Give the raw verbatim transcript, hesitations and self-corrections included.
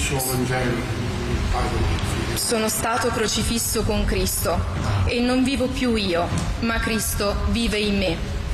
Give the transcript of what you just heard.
suo Vangelo, il Padre e il Figlio. Sono stato crocifisso con Cristo e non vivo più io, ma Cristo vive in me.